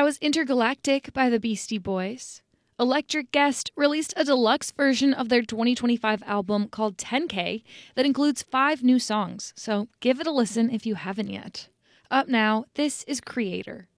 was Intergalactic by the Beastie Boys. Electric Guest released a deluxe version of their 2025 album called 10K that includes 5 new songs, so give it a listen if you haven't yet. Up now, this is Creator.